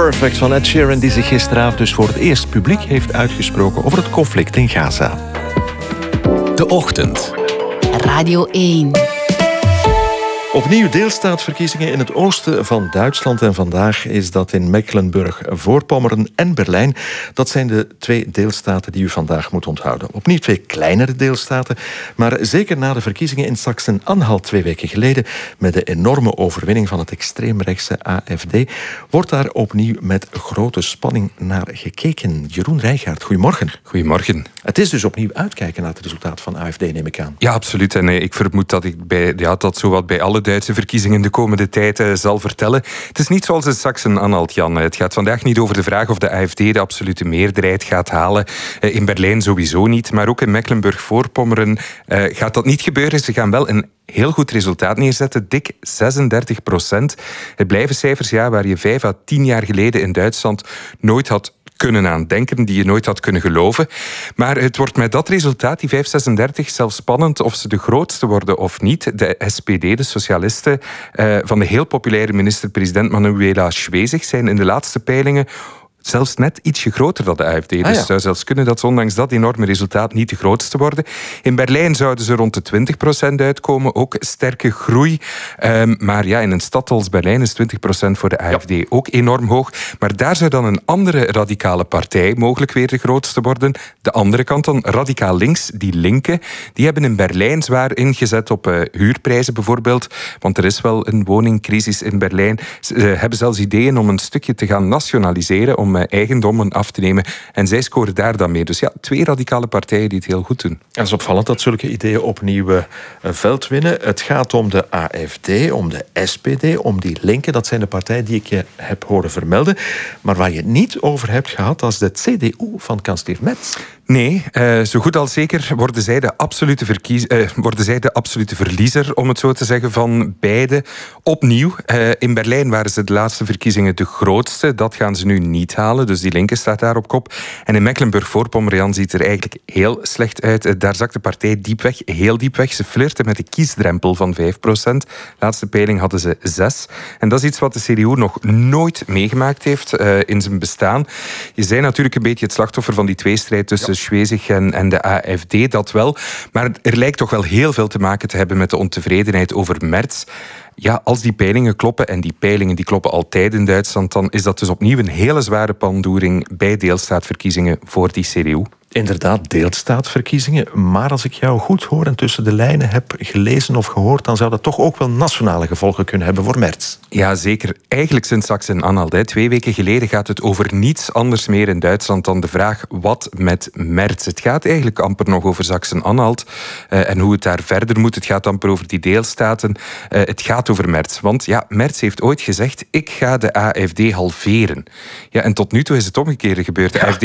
Perfect van Ed Sheeran, die zich gisteravond dus voor het eerst publiek heeft uitgesproken over het conflict in Gaza. De Ochtend. Radio 1. Opnieuw deelstaatverkiezingen in het oosten van Duitsland. En vandaag is dat in Mecklenburg-Voorpommern en Berlijn. Dat zijn de twee deelstaten die u vandaag moet onthouden. Opnieuw twee kleinere deelstaten. Maar zeker na de verkiezingen in Sachsen-Anhalt 2 weken geleden, met de enorme overwinning van het extreemrechtse AfD, wordt daar opnieuw met grote spanning naar gekeken. Jeroen Rijgaard, goedemorgen. Goedemorgen. Het is dus opnieuw uitkijken naar het resultaat van AfD, neem ik aan. Ja, absoluut. En ik vermoed dat ik dat zowat bij alle Duitse verkiezingen de komende tijd zal vertellen. Het is niet zoals in Sachsen-Anhalt, Jan. Het gaat vandaag niet over de vraag of de AfD de absolute meerderheid gaat halen. In Berlijn sowieso niet, maar ook in Mecklenburg-Voorpommern gaat dat niet gebeuren. Ze gaan wel een heel goed resultaat neerzetten, dik 36%. Het blijven cijfers waar je 5 à 10 jaar geleden in Duitsland nooit had kunnen aan denken, die je nooit had kunnen geloven. Maar het wordt met dat resultaat, die 5,36, zelfs spannend of ze de grootste worden of niet. De SPD, de socialisten, van de heel populaire minister-president Manuela Schwesig, zijn in de laatste peilingen zelfs net ietsje groter dan de AfD. Dus het zou zelfs kunnen dat ze ondanks dat enorme resultaat niet de grootste worden. In Berlijn zouden ze rond de 20% uitkomen. Ook sterke groei. Maar ja, in een stad als Berlijn is 20% voor de AfD ook enorm hoog. Maar daar zou dan een andere radicale partij mogelijk weer de grootste worden. De andere kant dan, radicaal links, die linken, die hebben in Berlijn zwaar ingezet op huurprijzen bijvoorbeeld. Want er is wel een woningcrisis in Berlijn. Ze hebben zelfs ideeën om een stukje te gaan nationaliseren, om eigendommen af te nemen. En zij scoren daar dan mee. Dus ja, 2 radicale partijen die het heel goed doen. Het is opvallend dat zulke ideeën opnieuw veld winnen. Het gaat om de AfD, om de SPD, om die linken. Dat zijn de partijen die ik je heb horen vermelden. Maar waar je het niet over hebt gehad, dat is de CDU van kanselier Merz. Nee, zo goed als zeker worden zij de absolute verliezer, om het zo te zeggen, van beide. Opnieuw, in Berlijn waren ze de laatste verkiezingen de grootste. Dat gaan ze nu niet halen, dus die linker staat daar op kop. En in Mecklenburg-Voorpommern ziet er eigenlijk heel slecht uit. Daar zakt de partij diep weg, heel diep weg. Ze flirten met de kiesdrempel van 5%. Laatste peiling hadden ze 6%. En dat is iets wat de CDU nog nooit meegemaakt heeft in zijn bestaan. Je zei natuurlijk een beetje het slachtoffer van die tweestrijd tussen Schwesig en de AfD, dat wel. Maar er lijkt toch wel heel veel te maken te hebben met de ontevredenheid over Merz. Ja, als die peilingen kloppen, en die peilingen die kloppen altijd in Duitsland, dan is dat dus opnieuw een hele zware pandoering bij deelstaatverkiezingen voor die CDU. Inderdaad, deelstaatverkiezingen. Maar als ik jou goed hoor en tussen de lijnen heb gelezen of gehoord, dan zou dat toch ook wel nationale gevolgen kunnen hebben voor Merz. Ja, zeker. Eigenlijk sinds Sachsen-Anhalt. 2 weken geleden gaat het over niets anders meer in Duitsland dan de vraag wat met Merz. Het gaat eigenlijk amper nog over Sachsen-Anhalt en hoe het daar verder moet. Het gaat amper over die deelstaten. Het gaat over Merz. Want ja, Merz heeft ooit gezegd, ik ga de AfD halveren. Ja, en tot nu toe is het omgekeerde gebeurd. De AfD